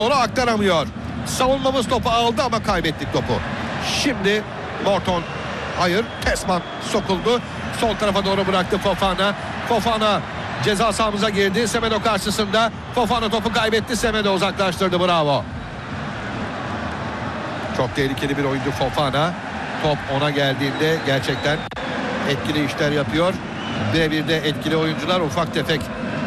Onu aktaramıyor. Savunmamız topu aldı ama kaybettik topu. Şimdi Morton, hayır, Tesman sokuldu. Sol tarafa doğru bıraktı Fofana. Fofana ceza sahamıza girdi. Semedo karşısında. Fofana topu kaybetti. Semedo uzaklaştırdı. Bravo. Çok tehlikeli bir oyuncu Fofana. Top ona geldiğinde gerçekten etkili işler yapıyor. Birebir de etkili oyuncular, ufak tefek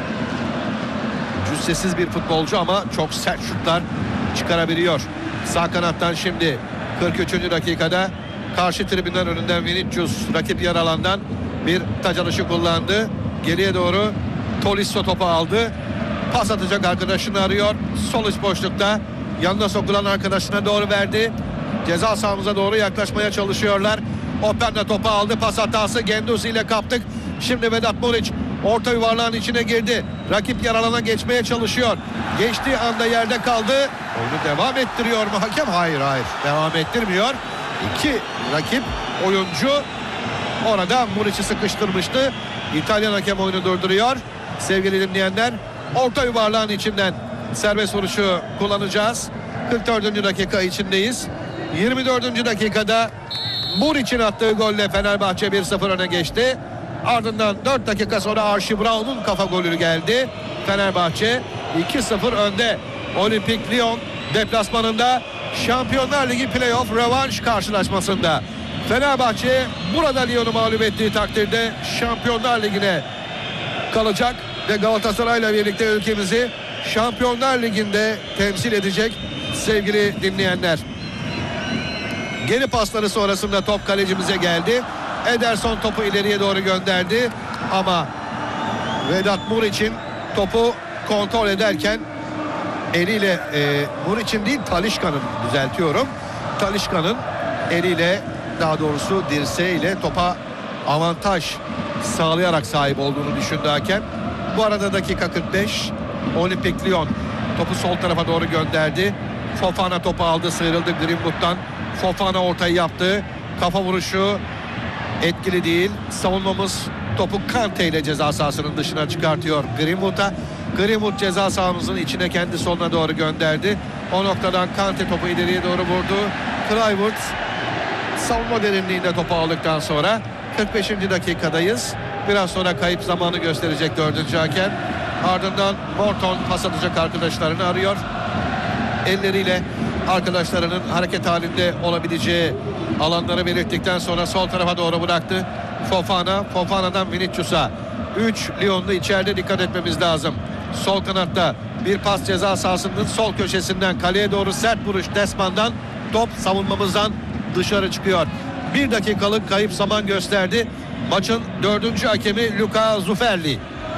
cüssesiz bir futbolcu ama çok sert şutlar çıkarabiliyor. Sağ kanattan şimdi 43. dakikada karşı tribünler önünden Vinicius rakip yer alandan bir taç alışı kullandı. Geriye doğru Tolisso topu aldı. Pas atacak arkadaşını arıyor. Sol iç boşlukta yanına sokulan arkadaşına doğru verdi. Ceza sahamıza doğru yaklaşmaya çalışıyorlar. Openda topu aldı. Pas hatası. Guendouzi ile kaptık. Şimdi Vedat Muriç orta yuvarlağın içine girdi. Rakip yer alana geçmeye çalışıyor. Geçtiği anda yerde kaldı. Oyunu devam ettiriyor mu hakem? Hayır. Devam ettirmiyor. İki rakip oyuncu orada Muriç'i sıkıştırmıştı. İtalyan hakem oyunu durduruyor. Sevgili dinleyenler, orta yuvarlağın içinden serbest vuruşu kullanacağız. 44. dakika içindeyiz. 24. dakikada Muriç'in attığı golle Fenerbahçe 1-0 öne geçti. Ardından 4 dakika sonra Archie Brown'un kafa golü geldi. Fenerbahçe 2-0 önde. Olimpik Lyon deplasmanında Şampiyonlar Ligi playoff rövanş karşılaşmasında. Fenerbahçe burada Lyon'u mağlup ettiği takdirde Şampiyonlar Ligi'ne kalacak ve Galatasaray'la birlikte ülkemizi Şampiyonlar Ligi'nde temsil edecek sevgili dinleyenler. Geri pasları sonrasında top kalecimize geldi. Ederson topu ileriye doğru gönderdi ama Vedat Muriç'in topu kontrol ederken eliyle Muriç'in değil Talisca'nın, düzeltiyorum, Talisca'nın eliyle, daha doğrusu dirseğiyle topa avantaj sağlayarak sahip olduğunu düşündü hakem. Bu arada dakika 45. Olimpik Lyon topu sol tarafa doğru gönderdi. Fofana topu aldı, sıyrıldı Greenwood'dan. Fofana ortayı yaptı. Kafa vuruşu etkili değil. Savunmamız topu Kante ile ceza sahasının dışına çıkartıyor Greenwood'a. Greenwood ceza sahamızın içine kendi soluna doğru gönderdi. O noktadan Kante topu ileriye doğru vurdu. Kluivert savunma derinliğinde topu aldıktan sonra 45. dakikadayız. Biraz sonra kayıp zamanı gösterecek 4. hakem. Ardından Morton pas atacak arkadaşlarını arıyor. Elleriyle arkadaşlarının hareket halinde olabileceği alanları belirttikten sonra sol tarafa doğru bıraktı. Fofana'dan Vinicius'a. 3 Lyonlu içeride, dikkat etmemiz lazım. Sol kanatta bir pas ceza sahasının sol köşesinden kaleye doğru sert vuruş Tesman'dan, top savunmamızdan dışarı çıkıyor. 1 dakikalık kayıp zaman gösterdi. Maçın 4. hakemi Luca Zuferli.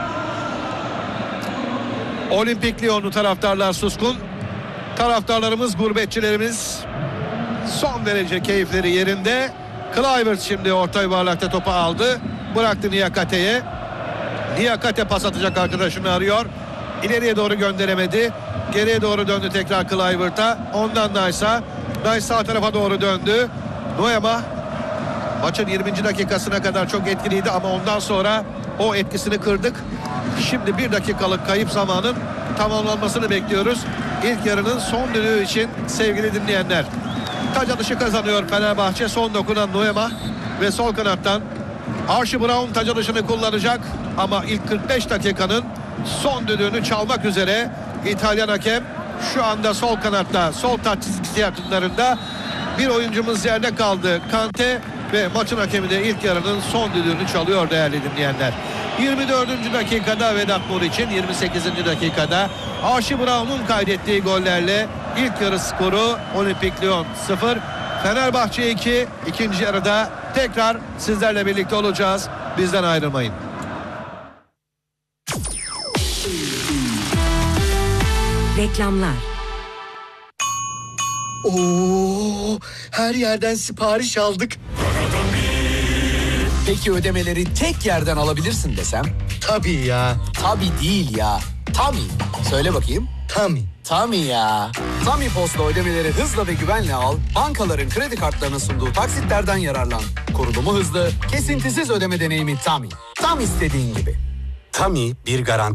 Olimpik Lyonlu taraftarlar suskun. Taraftarlarımız, gurbetçilerimiz son derece keyifleri yerinde. Kluivert şimdi orta yuvarlakta topu aldı. Bıraktı Niakate'ye. Niakate pas atacak arkadaşını arıyor. İleriye doğru gönderemedi. Geriye doğru döndü tekrar Kluivert'a. Ondan Nice sağ tarafa doğru döndü. Noema maçın 20. dakikasına kadar çok etkiliydi ama ondan sonra o etkisini kırdık. Şimdi 1 dakikalık kayıp zamanın tamamlanmasını bekliyoruz. İlk yarının son düdüğü için sevgili dinleyenler. Taç atışı kazanıyor Fenerbahçe. Son dokunan Noema ve sol kanattan Archie Brown taç atışını kullanacak ama ilk 45 dakikanın son düdüğünü çalmak üzere İtalyan hakem. Şu anda sol kanatta, sol taç çizgisi yakınlarında bir oyuncumuz yerde kaldı, Kante, ve maçın hakemi de ilk yarının son düdüğünü çalıyor değerli dinleyenler. 24. dakikada Vedat Muriç'in, 28. dakikada Archie Brown'un kaydettiği gollerle ilk yarı skoru Olimpik Lyon 0, Fenerbahçe 2. İkinci yarıda tekrar sizlerle birlikte olacağız. Bizden ayrılmayın. Reklamlar. Oo, her yerden sipariş aldık. Peki ödemeleri tek yerden alabilirsin desem? Tabii ya. Tabii değil ya. Tami. Söyle bakayım. Tami. Tami ya. Tami Post'la ödemeleri hızla ve güvenle al. Bankaların kredi kartlarının sunduğu taksitlerden yararlan. Kurulumu hızlı, kesintisiz ödeme deneyimi Tami. Tam istediğin gibi. Tami bir garanti